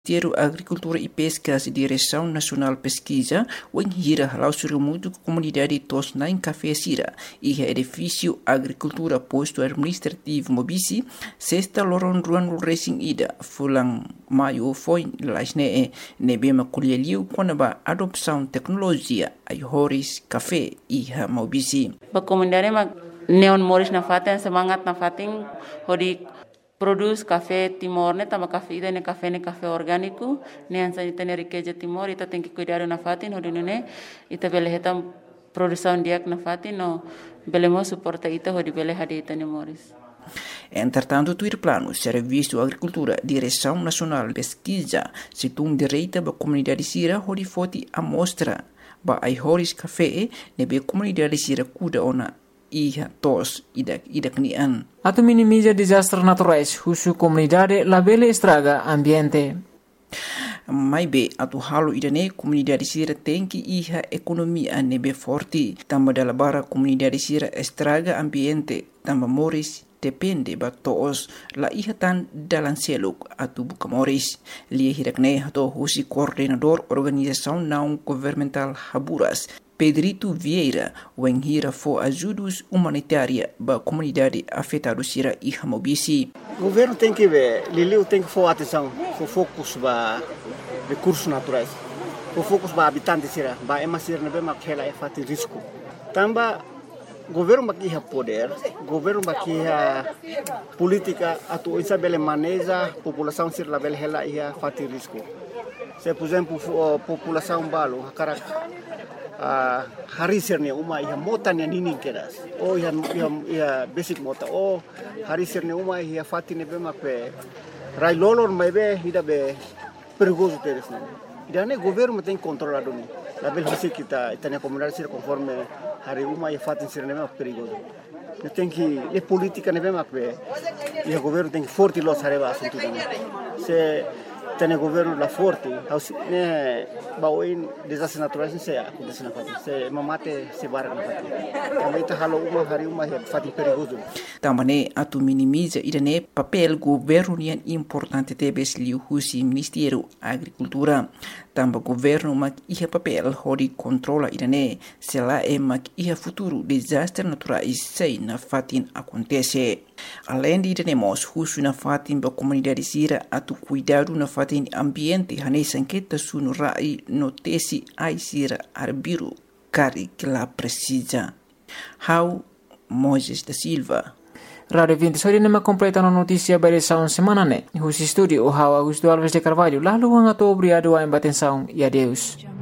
Ministério da Agricultura e Pesca, Direção Nacional Pesquisa, o enhira halau surmudo comunidade tosna em Café Sira e edifício Agricultura Posto Administrativo Mobisi, sexta loron ruan racing ida, fulang maio foi lasne nebema colheliu quando a adopção tecnologia ai horis café e Mobisi. Ba comunidade ma neon moris na faten semangat na fatin hodi produz café Timor, né? Tama café ida ne café orgânico, né? Ansa ita ne riqueza Timor, ita tem que cuidar na fatin, hodi né? Ita bele hetam produção diak na fatin, no bele mo suporta ita hodi bele hadi ita ne moris. Entretanto, o plano Serviço Agricultura, Direção Nacional Pesquisa, situng direita ba comunidade Sira hodi foti amostra ba ai horis café nebe comunidade Sira kuda ona iha tos idak nian. Atau minimiza desastres naturais, husu comunidade labele estraga ambiente. Mai be atu halu idane comunidade Sira tem que iha economia nebe forte, tamba da labara comunidade Sira estraga ambiente, tamba moris depende ba toos la iha tan dalan seluk atu buka moris. Lia hirakne hato husi coordenador organização não governamental Haburas, Pedrito Vieira, o enhira for ajudas humanitárias para a comunidade afetada Sira e Mobisi. O governo tem que ver, Liliu tem que for atenção, for focus para recursos naturais, for focus para habitantes Sira, para emasir na bem aquela é fato risco. Também governo baki ha poder, governo baki ha política atu isa bele maneja população Sira bele hela ia fato risco. Se por exemplo população balo hakara hari serne uma ia mota ne nini keras o ia basic mota o hari serne uma ia fatine be mape rai lolor mebe ida be perigoso teres não ida ne governo tem controlado ni la bel hasi kita itania comunidade ser conforme hari uma ia fatin serne me perigoso ne tem que le política ne be mape ia governo tem que forte los areba assunto se tem governo la forte ne bawain desastres naturais se acontece na fatin se mamate se barra na fatin também tá halo uma hari uma é fatin perigoso também atu minimiza idane papel governo nian importante tebes liu husi Ministério Agricultura tamba governo mak ia papel hodi controla idane se la é mak ia futuro desastre naturais sei na fatin acontece. Além de idane husu na fatin ba comunidade Sira atu cuidado na fatin ambiente hane sanqueta sunu rai notesi ai Sira arbiru cari que la precisa. How Moisés da Silva. Radio 20 nama completa notícia barisaun semana ne. Husi studio How Augusto Alves de Carvalho lalu ang ato obrigado a embatensaun e adeus.